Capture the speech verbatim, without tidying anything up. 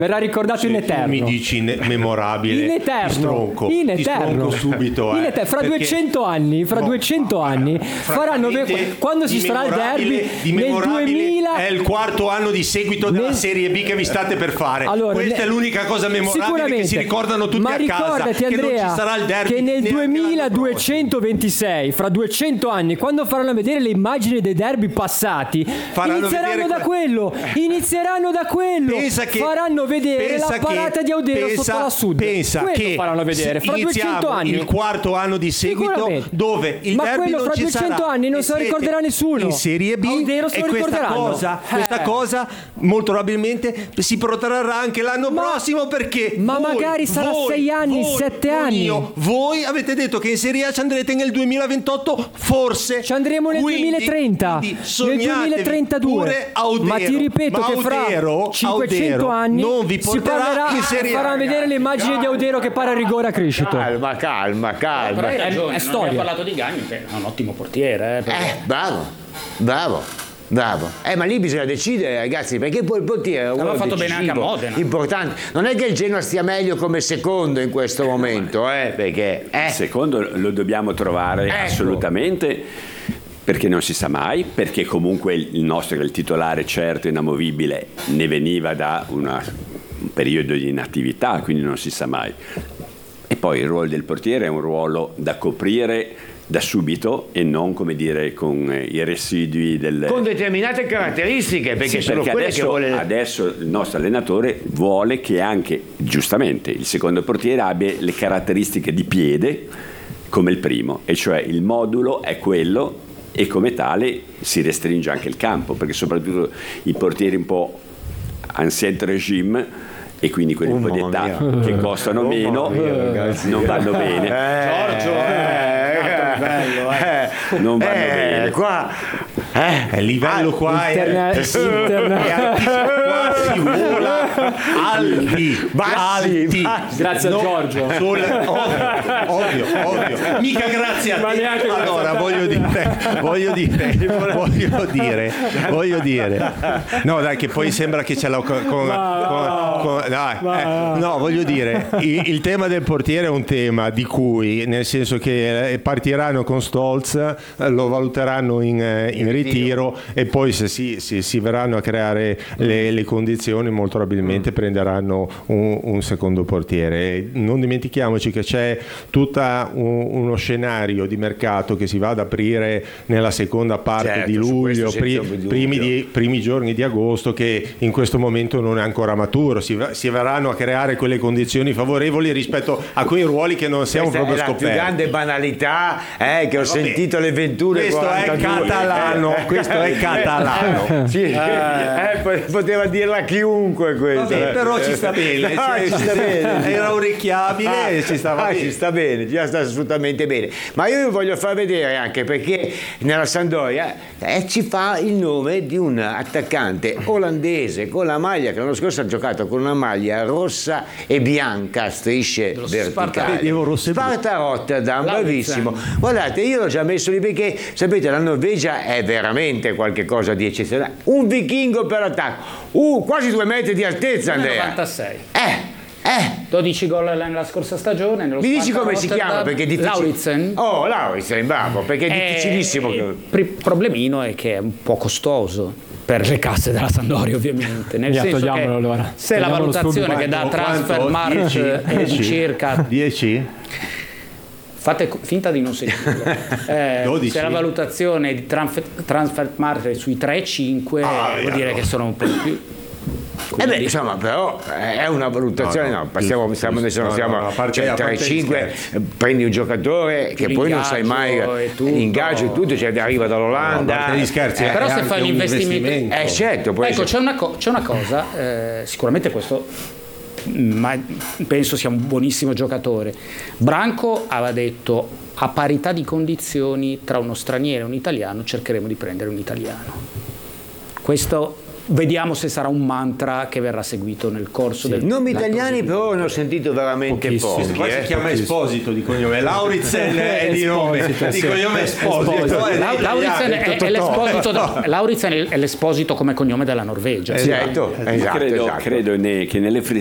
verrà ricordato in eterno. Mi dici in- memorabile, in eterno, ti stronco, in ti eterno, stronco subito. Eh, in eterno. Fra perché... duecento anni, fra no, duecento anni faranno quando si sarà il derby di nel duemila è il quarto anno di seguito della nel... Serie B che vi state per fare. Allora, questa ne... è l'unica cosa memorabile che si ricordano tutti ma a casa. ricordati, Andrea, che non ci sarà il derby che nel duemiladuecentoventisei, fra duecento anni, quando faranno vedere le immagini dei derby passati, faranno inizieranno da que... quello, inizieranno da quello, pensa che, faranno vedere la parata di Audero pensa, sotto la Sud. Pensa quello che faranno vedere fra duecento anni, il quarto anno di seguito dove il ma derby quello non fra ci duecento sarà, anni non se lo ricorderà nessuno. In Serie B Audero se e lo questa cosa, eh. questa cosa molto probabilmente si protrarrà anche l'anno ma, prossimo perché ma voi, magari sarà voi, sei anni, voi, sette anni. Io, voi avete detto che in Serie A ci andrete nel duemilaventotto, forse ci andremo nel quindi, duemilatrenta, quindi nel duemilatrentadue. Audero, ma ti ripeto ma che fra Audero, cinquecento Audero anni non vi si parlerà, in Serie A. faranno vedere le immagini di Audero che para a rigore a Crescito. Calma, calma, calma. Però hai ragione, è, è storia. Non parlato di Gagno, che è un ottimo portiere. Eh, perché... eh bravo, bravo. Bravo, eh, ma lì bisogna decidere, ragazzi, perché poi il portiere è un l'hanno fatto decisivo, bene anche a Modena. Importante. Non è che il Genoa stia meglio come secondo in questo momento, eh, perché eh. il secondo lo dobbiamo trovare ecco. assolutamente, perché non si sa mai, perché comunque il nostro era il titolare certo, inamovibile, ne veniva da una, un periodo di inattività, quindi non si sa mai. E poi il ruolo del portiere è un ruolo da coprire da subito e non, come dire, con i residui del... con determinate caratteristiche, perché sì, sono perché quelle adesso, che vuole... adesso il nostro allenatore vuole che anche, giustamente, il secondo portiere abbia le caratteristiche di piede come il primo, e cioè il modulo è quello e come tale si restringe anche il campo, perché soprattutto i portieri un po' ancien regime e quindi quelli oh, un po' di età mia. che costano oh, meno mia, non vanno bene. Eh, Giorgio, eh, eh, bello, eh. non vanno eh, bene. Qua eh, il livello ah, qua interna- è, interna- è altissimo, qua si vola alti, bassi, alti. bassi. Grazie no, a Giorgio. Solo, ovvio, ovvio, ovvio. Mica grazie a Ma te. Allora voglio dire, voglio dire, voglio dire, voglio dire. No, dai, che poi sembra che ce l'ho con, con, con, con dai, eh, no, voglio dire, il, il tema del portiere è un tema di cui, nel senso che partiranno con Stolz, lo valuteranno in, in ritiro e poi se si, si, si verranno a creare le, le condizioni molto probabilmente prenderanno un, un secondo portiere. Non dimentichiamoci che c'è tutto un, uno scenario di mercato che si va ad aprire nella seconda parte certo, di luglio, pri, primi, di, primi giorni di agosto, che in questo momento non è ancora maturo. Si, va, si verranno a creare quelle condizioni favorevoli rispetto a quei ruoli che non siamo questa proprio è scoperti. La più grande banalità eh, che ho Vabbè, sentito le venture questo quarantadue. è catalano, questo è catalano. Sì, eh, poteva dirla chiunque questo. Vabbè, però ci sta bene, no, cioè, ci sta bene. Era orecchiabile ah, e ci stava ah, bene. Ci sta bene, ci sta assolutamente bene. Ma io vi voglio far vedere anche perché nella Sampdoria eh, ci fa il nome di un attaccante olandese con la maglia che l'anno scorso ha giocato con una maglia rossa e bianca a strisce verticali. Sparta Rotterdam, bravissimo. Guardate, io l'ho già messo lì perché sapete la Norvegia è veramente qualche cosa di eccezionale. Un vichingo per attacco, uh, quasi due metri di altezza, Andrea. novantasei. Eh. Eh. dodici gol nella scorsa stagione. Nello Mi dici come Rotterdam. si chiama? Perché è difficile. Lauritsen. Oh, Lauritsen, bravo, perché è difficilissimo. Il pr- problemino è che è un po' costoso per le casse della Sampdoria, ovviamente. Nel Via, senso che allora. se la valutazione che dà Transfermarkt è di circa dieci fate finta di non sentirlo. Eh, se la valutazione di Transfermarkt è sui tre virgola cinque ah, vuol dire che sono un po' di più. Quindi, eh beh, insomma, però è una valutazione, no, no, no passiamo, giusto, siamo, giusto, no, siamo, no, no, parte, cioè, tre virgola cinque, prendi un giocatore che poi non sai mai l'ingaggio e tutto, cioè arriva dall'Olanda. No, no, scherzi, eh, però se fai un investimento, investimento. Eh certo, poi ecco, c'è una, co- c'è una cosa, eh, sicuramente questo ma penso sia un buonissimo giocatore. Branco aveva detto a parità di condizioni tra uno straniero e un italiano cercheremo di prendere un italiano. Questo vediamo se sarà un mantra che verrà seguito nel corso del nomi italiani però ne ho sentito veramente Questo pochi. qua eh. si chiama Esposito di cognome, Lauritzen è di nome, di cognome Esposito. La- Lauritzen è, è l'esposito da- Lauritzen è l'esposito come cognome della Norvegia. Esatto, esatto, credo, esatto. credo ne- che nelle